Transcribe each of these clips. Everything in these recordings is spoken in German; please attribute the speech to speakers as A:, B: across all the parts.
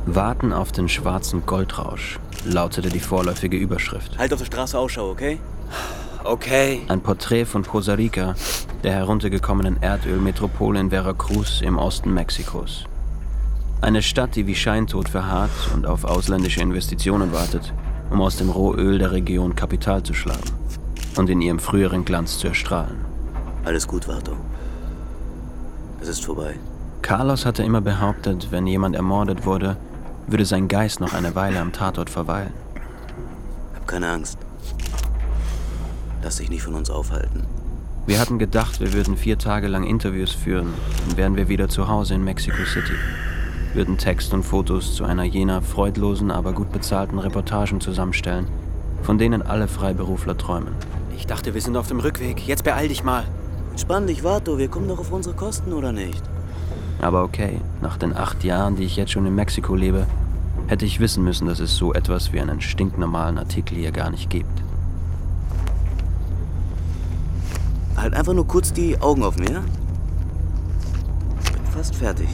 A: Warten auf den schwarzen Goldrausch, lautete die vorläufige Überschrift.
B: Halt auf der Straße Ausschau, okay?
A: Okay. Ein Porträt von Poza Rica, der heruntergekommenen Erdölmetropole in Veracruz im Osten Mexikos. Eine Stadt, die wie scheintot verharrt und auf ausländische Investitionen wartet, um aus dem Rohöl der Region Kapital zu schlagen und in ihrem früheren Glanz zu erstrahlen.
B: Alles gut, Vato. Es ist vorbei.
A: Carlos hatte immer behauptet, wenn jemand ermordet wurde, würde sein Geist noch eine Weile am Tatort verweilen.
B: Hab keine Angst. Lass dich nicht von uns aufhalten.
A: Wir hatten gedacht, wir würden 4 Tage lang Interviews führen, dann wären wir wieder zu Hause in Mexico City. Würden Text und Fotos zu einer jener freudlosen, aber gut bezahlten Reportagen zusammenstellen, von denen alle Freiberufler träumen. Ich dachte, wir sind auf dem Rückweg. Jetzt beeil dich mal.
B: Entspann dich, Vato. Wir kommen doch auf unsere Kosten, oder nicht?
A: Aber okay, nach den 8 Jahren, die ich jetzt schon in Mexiko lebe, hätte ich wissen müssen, dass es so etwas wie einen stinknormalen Artikel hier gar nicht gibt.
B: Halt einfach nur kurz die Augen auf mir. Bin fast fertig.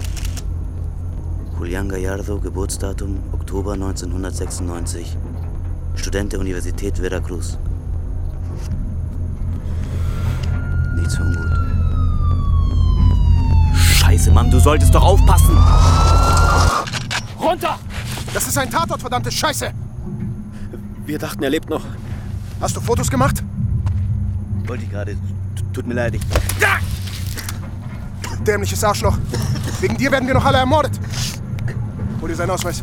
B: Julián Gallardo, Geburtsdatum Oktober 1996. Student der Universität Veracruz. Nichts für ungut. Scheiße, Mann, du solltest doch aufpassen!
C: Runter! Das ist ein Tatort, verdammte Scheiße!
A: Wir dachten, er lebt noch.
C: Hast du Fotos gemacht?
B: Wollte ich gerade. Tut mir leid,
C: Ja! Dämliches Arschloch. Wegen dir werden wir noch alle ermordet. Hol dir seinen Ausweis.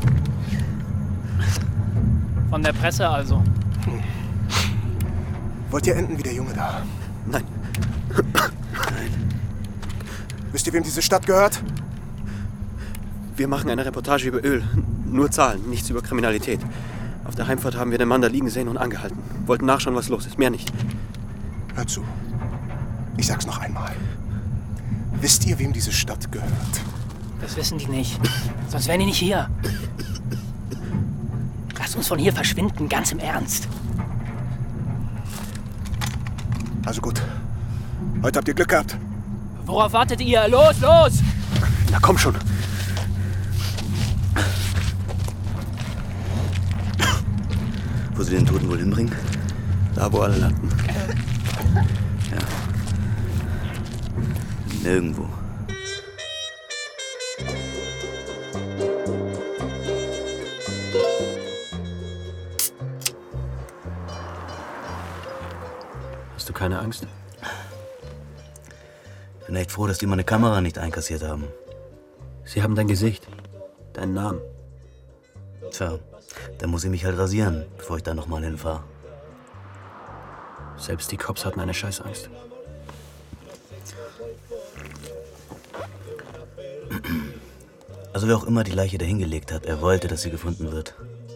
D: Von der Presse also.
C: Wollt ihr enden wie der Junge da?
A: Nein.
C: Wisst ihr, wem diese Stadt gehört?
A: Wir machen eine Reportage über Öl. Nur Zahlen, nichts über Kriminalität. Auf der Heimfahrt haben wir den Mann da liegen sehen und angehalten. Wollten nachschauen, was los ist. Mehr nicht.
C: Hört zu. Ich sag's noch einmal. Wisst ihr, wem diese Stadt gehört?
D: Das wissen die nicht. Sonst wären die nicht hier. Lasst uns von hier verschwinden, ganz im Ernst.
C: Also gut. Heute habt ihr Glück gehabt.
D: Worauf wartet ihr? Los, los!
A: Na komm schon.
B: wo sie den Toten wohl hinbringen?
A: Da, wo alle landen.
B: Ja. Nirgendwo.
A: Hast du keine Angst?
B: Ich bin echt froh, dass die meine Kamera nicht einkassiert haben.
A: Sie haben dein Gesicht, deinen Namen.
B: Tja, dann muss ich mich halt rasieren, bevor ich da nochmal hinfahre.
A: Selbst die Cops hatten eine Scheißangst.
B: Also wer auch immer die Leiche dahingelegt hat, er wollte, dass sie gefunden wird.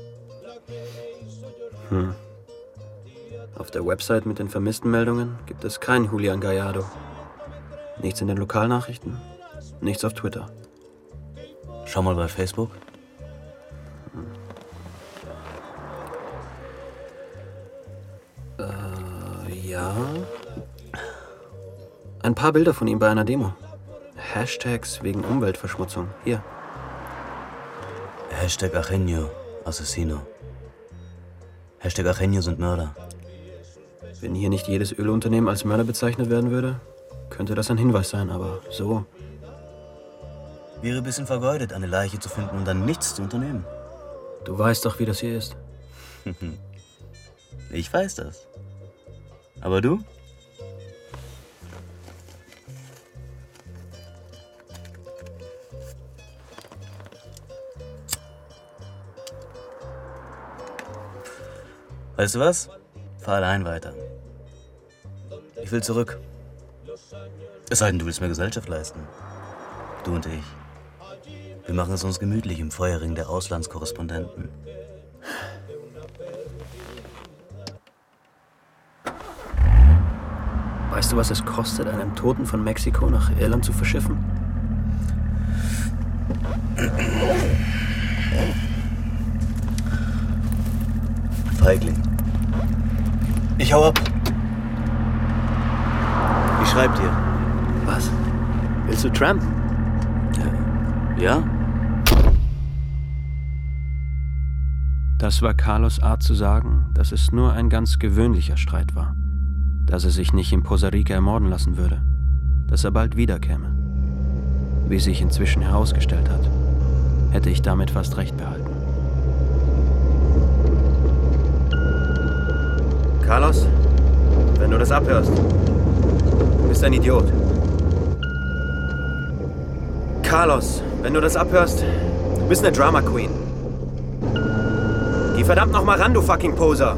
A: Auf der Website mit den Vermisstenmeldungen gibt es keinen Julián Gallardo. Nichts in den Lokalnachrichten, nichts auf Twitter.
B: Schau mal bei Facebook.
A: Ja. Ein paar Bilder von ihm bei einer Demo. Hashtags wegen Umweltverschmutzung. Hier.
B: Hashtag Ajenio, Asesino. Hashtag Ajenio sind Mörder.
A: Wenn hier nicht jedes Ölunternehmen als Mörder bezeichnet werden würde, könnte das ein Hinweis sein, aber so.
B: Wäre ein bisschen vergeudet, eine Leiche zu finden und dann nichts zu unternehmen.
A: Du weißt doch, wie das hier ist.
B: Ich weiß das. Aber du? Weißt du was? Fahr allein weiter. Ich will zurück. Es sei denn, du willst mir Gesellschaft leisten. Du und ich. Wir machen es uns gemütlich im Feuerring der Auslandskorrespondenten.
A: Weißt du, was es kostet, einen Toten von Mexiko nach Irland zu verschiffen?
B: Feigling. Ich hau ab. Wie schreibt ihr?
A: Was? Willst du trampen?
B: Ja?
A: Das war Carlos' Art zu sagen, dass es nur ein ganz gewöhnlicher Streit war. Dass er sich nicht in Poza Rica ermorden lassen würde. Dass er bald wiederkäme. Wie sich inzwischen herausgestellt hat, hätte ich damit fast recht behalten. Carlos, wenn du das abhörst, du bist ein Idiot. Carlos, wenn du das abhörst, du bist eine Drama Queen. Geh verdammt noch mal ran, du fucking Poser.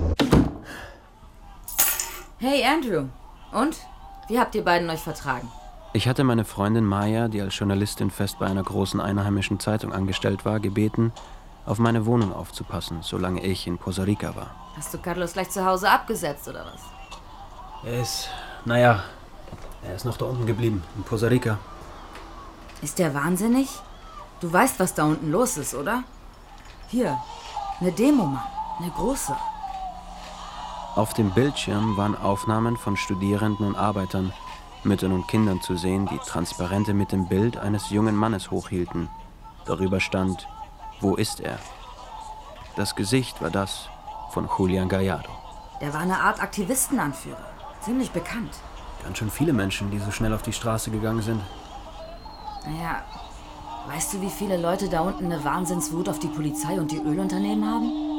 E: Hey Andrew, und? Wie habt ihr beiden euch vertragen?
A: Ich hatte meine Freundin Maya, die als Journalistin fest bei einer großen einheimischen Zeitung angestellt war, gebeten, auf meine Wohnung aufzupassen, solange ich in Poza Rica war.
E: Hast du Carlos gleich zu Hause abgesetzt, oder was?
A: Er ist noch da unten geblieben, in Poza Rica.
E: Ist der wahnsinnig? Du weißt, was da unten los ist, oder? Hier, eine Demo, Mann, eine große.
A: Auf dem Bildschirm waren Aufnahmen von Studierenden und Arbeitern, Müttern und Kindern zu sehen, die Transparente mit dem Bild eines jungen Mannes hochhielten. Darüber stand: Wo ist er? Das Gesicht war das von Julian Gallardo.
E: Der war eine Art Aktivistenanführer. Ziemlich bekannt.
A: Ganz schön viele Menschen, die so schnell auf die Straße gegangen sind.
E: Naja, weißt du, wie viele Leute da unten eine Wahnsinnswut auf die Polizei und die Ölunternehmen haben?